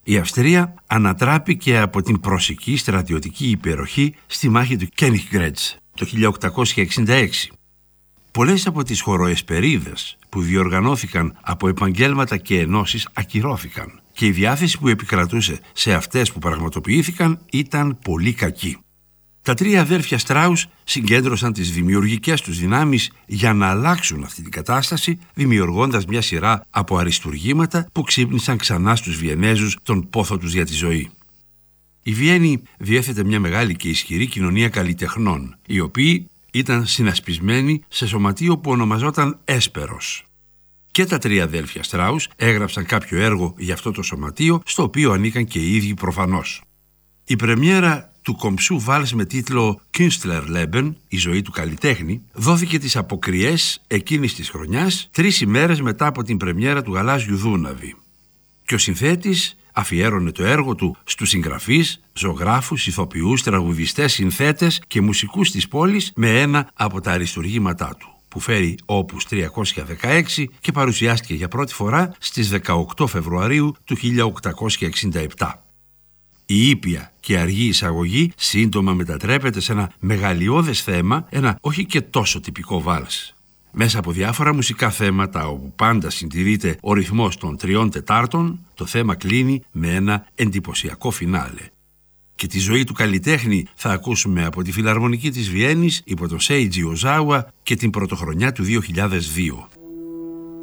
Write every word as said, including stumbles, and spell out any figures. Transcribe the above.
Η Αυστρία ανατράπηκε από την προσική στρατιωτική υπεροχή στη μάχη του Κένιγκρέτς το χίλια οκτακόσια εξήντα έξι. Πολλές από τις χωροεσπερίδες που διοργανώθηκαν από επαγγέλματα και ενώσεις ακυρώθηκαν και η διάθεση που επικρατούσε σε αυτές που πραγματοποιήθηκαν ήταν πολύ κακή. Τα τρία αδέρφια Στράους συγκέντρωσαν τις δημιουργικές τους δυνάμεις για να αλλάξουν αυτή την κατάσταση, δημιουργώντας μια σειρά από αριστουργήματα που ξύπνησαν ξανά στους Βιενέζους τον πόθο τους για τη ζωή. Η Βιέννη διέθετε μια μεγάλη και ισχυρή κοινωνία καλλιτεχνών, οι οποίοι ήταν συνασπισμένοι σε σωματείο που ονομαζόταν Έσπερος. Και τα τρία αδέλφια Στράους έγραψαν κάποιο έργο για αυτό το σωματείο, στο οποίο ανήκαν και οι ίδιοι προφανώς. Η πρεμιέρα του κομψού βάλς με τίτλο Künstlerleben, η ζωή του καλλιτέχνη, δόθηκε τις αποκριές εκείνης της χρονιάς, τρεις ημέρες μετά από την πρεμιέρα του Γαλάζιου Δούναβη. Και ο συνθέτης αφιέρωνε το έργο του στους συγγραφείς, ζωγράφους, ηθοποιούς, τραγουδιστές, συνθέτες και μουσικούς της πόλης με ένα από τα αριστουργήματά του, που φέρει όπους τριακόσια δεκαέξι και παρουσιάστηκε για πρώτη φορά στις δεκαοκτώ Φεβρουαρίου του χίλια οκτακόσια εξήντα επτά. Η ήπια και αργή εισαγωγή σύντομα μετατρέπεται σε ένα μεγαλειώδες θέμα, ένα όχι και τόσο τυπικό βάλς. Μέσα από διάφορα μουσικά θέματα όπου πάντα συντηρείται ο ρυθμός των τριών τετάρτων, το θέμα κλείνει με ένα εντυπωσιακό φινάλε. Και τη ζωή του καλλιτέχνη θα ακούσουμε από τη Φιλαρμονική της Βιέννης υπό τον Σέιτζι Οζάουα και την πρωτοχρονιά του δύο χιλιάδες δύο.